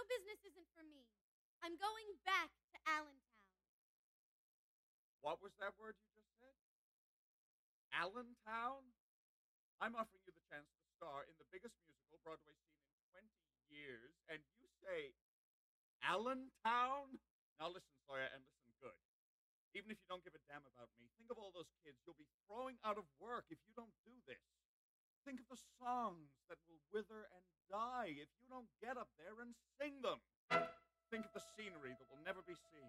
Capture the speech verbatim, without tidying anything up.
business isn't for me. I'm going back to Allentown. What was that word you just said? Allentown? I'm offering you the chance to star in the biggest musical Broadway seen in twenty years, and you say Allentown? Now listen, Sawyer, and listen good. Even if you don't give a damn about me, think of all those kids you'll be throwing out of work if you don't do this. Think of the songs that will wither and die if you don't get up there and sing them. Think of the scenery that will never be seen.